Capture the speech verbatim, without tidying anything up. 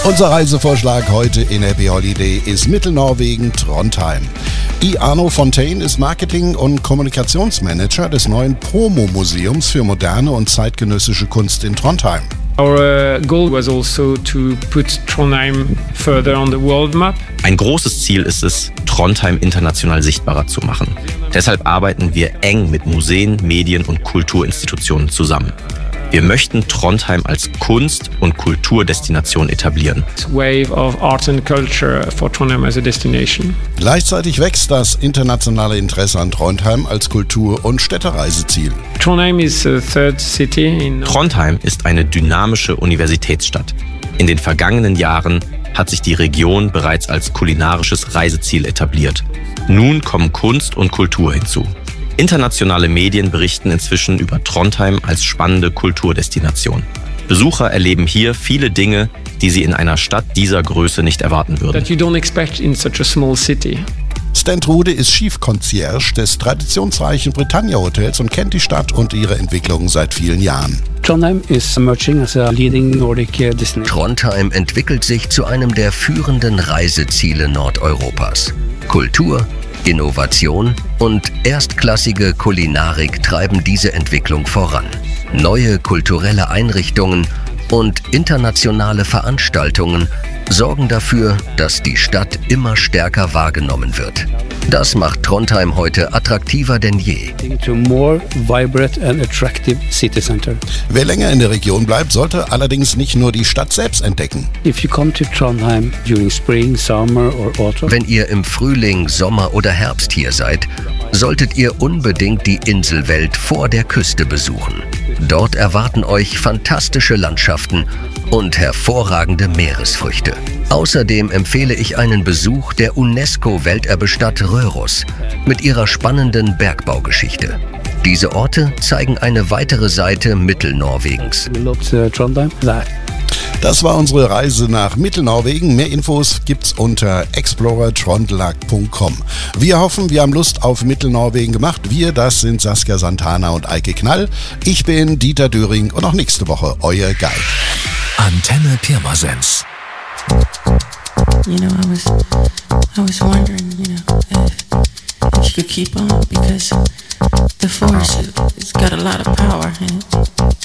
Unser Reisevorschlag heute in Happy Holiday ist Mittelnorwegen, Trondheim. I. Arno Fontaine ist Marketing- und Kommunikationsmanager des neuen Promo-Museums für moderne und zeitgenössische Kunst in Trondheim. Our uh, goal was also to put Trondheim further on the world map. Ein großes Ziel ist es, Trondheim international sichtbarer zu machen. Deshalb arbeiten wir eng mit Museen, Medien und Kulturinstitutionen zusammen. Wir möchten Trondheim als Kunst- und Kulturdestination etablieren. Wave of art and culture for Trondheim as a destination. Gleichzeitig wächst das internationale Interesse an Trondheim als Kultur- und Städtereiseziel. Trondheim is a third city in Trondheim ist eine dynamische Universitätsstadt. In den vergangenen Jahren hat sich die Region bereits als kulinarisches Reiseziel etabliert. Nun kommen Kunst und Kultur hinzu. Internationale Medien berichten inzwischen über Trondheim als spannende Kulturdestination. Besucher erleben hier viele Dinge, die sie in einer Stadt dieser Größe nicht erwarten würden. that you don't expect in such a small city. Stan Trude ist Chief Concierge des traditionsreichen Britannia Hotels und kennt die Stadt und ihre Entwicklung seit vielen Jahren. Trondheim is emerging as a leading Nordic destination. Trondheim entwickelt sich zu einem der führenden Reiseziele Nordeuropas. Kultur, Innovation und erstklassige Kulinarik treiben diese Entwicklung voran. Neue kulturelle Einrichtungen und internationale Veranstaltungen sorgen dafür, dass die Stadt immer stärker wahrgenommen wird. Das macht Trondheim heute attraktiver denn je. To more vibrant and attractive city center. Wer länger in der Region bleibt, sollte allerdings nicht nur die Stadt selbst entdecken. If you come to Trondheim during spring, summer or autumn, Wenn ihr im Frühling, Sommer oder Herbst hier seid, solltet ihr unbedingt die Inselwelt vor der Küste besuchen. Dort erwarten euch fantastische Landschaften und hervorragende Meeresfrüchte. Außerdem empfehle ich einen Besuch der UNESCO-Welterbestadt Røros mit ihrer spannenden Bergbaugeschichte. Diese Orte zeigen eine weitere Seite Mittelnorwegens. we love uh, Trondheim. That Das war unsere Reise nach Mittelnorwegen. Mehr Infos gibt's unter explorer trondlag punkt com. Wir hoffen, wir haben Lust auf Mittelnorwegen gemacht. Wir, das sind Saskia Santana und Eike Knall. Ich bin Dieter Döring und auch nächste Woche euer Guide. Antenne Pirmasens. You know, I was, I was wondering, you know, if, if you could keep on, because the force, it's got a lot of power in it.